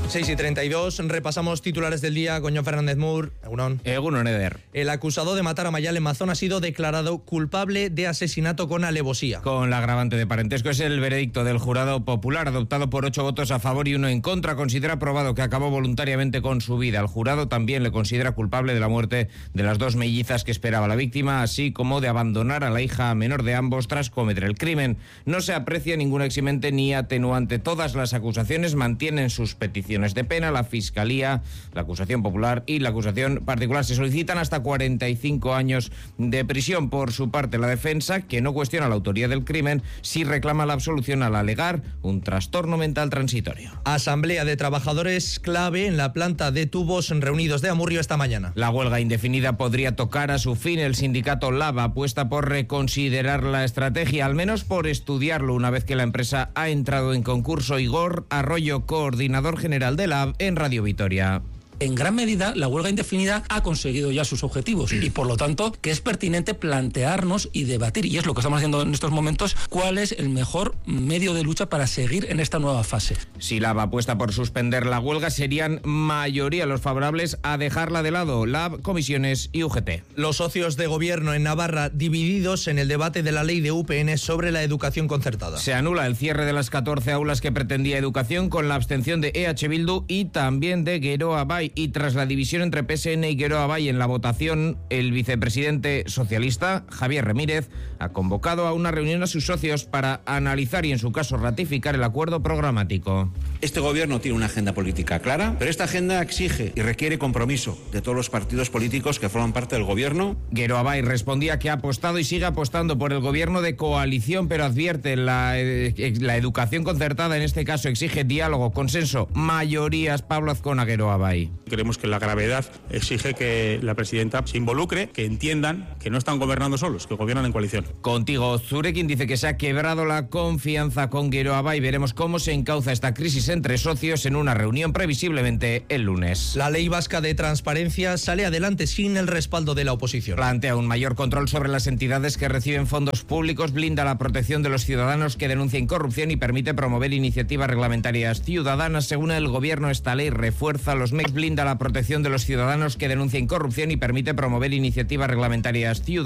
6:32, repasamos titulares del día con Jon Fernández Mur. Egunon Eder. El acusado de matar a Mayalen Mazón ha sido declarado culpable de asesinato con alevosía. Con la agravante de parentesco es el veredicto del jurado popular, adoptado por 8 votos a favor y 1 en contra. Considera probado que acabó voluntariamente con su vida. El jurado también le considera culpable de la muerte de las 2 mellizas que esperaba la víctima, así como de abandonar a la hija menor de ambos tras cometer el crimen. No se aprecia ningún eximente ni atenuante. Todas las acusaciones mantienen sus peticiones de pena. La Fiscalía, la acusación popular y la acusación particular se solicitan hasta 45 años de prisión. Por su parte, la defensa, que no cuestiona la autoría del crimen, sí reclama la absolución al alegar un trastorno mental transitorio. Asamblea de trabajadores clave en la planta de tubos reunidos de Amurrio esta mañana. La huelga indefinida podría tocar a su fin. El sindicato LAB apuesta por reconsiderar la estrategia, al menos por estudiarlo, una vez que la empresa ha entrado en concurso. Igor Arroyo, coordinador general de LAB, en Radio Vitoria. En gran medida, la huelga indefinida ha conseguido ya sus objetivos y, por lo tanto, que es pertinente plantearnos y debatir, y es lo que estamos haciendo en estos momentos, cuál es el mejor medio de lucha para seguir en esta nueva fase. Si LAB apuesta por suspender la huelga, serían mayoría los favorables a dejarla de lado. LAB, comisiones y UGT. Los socios de gobierno en Navarra divididos en el debate de la ley de UPN sobre la educación concertada. Se anula el cierre de las 14 aulas que pretendía educación, con la abstención de EH Bildu y también de Geroa Bai. Y tras la división entre PSN y Geroa Bai en la votación, el vicepresidente socialista, Javier Remírez, ha convocado a una reunión a sus socios para analizar y, en su caso, ratificar el acuerdo programático. Este gobierno tiene una agenda política clara, pero esta agenda exige y requiere compromiso de todos los partidos políticos que forman parte del gobierno. Geroa Bai respondía que ha apostado y sigue apostando por el gobierno de coalición, pero advierte la educación concertada, en este caso, exige diálogo, consenso, mayorías. Pablo Azcona, Geroa Bai. Creemos que la gravedad exige que la presidenta se involucre, que entiendan que no están gobernando solos, que gobiernan en coalición. Contigo, Zurekin dice que se ha quebrado la confianza con Geroa Bai. Veremos cómo se encauza esta crisis entre socios en una reunión previsiblemente el lunes. La ley vasca de transparencia sale adelante sin el respaldo de la oposición. Plantea un mayor control sobre las entidades que reciben fondos públicos, blinda la protección de los ciudadanos que denuncien corrupción y permite promover iniciativas reglamentarias ciudadanas. Según el gobierno, esta ley refuerza los blinda la protección de los ciudadanos que denuncien corrupción y permite promover iniciativas reglamentarias ciudadanas.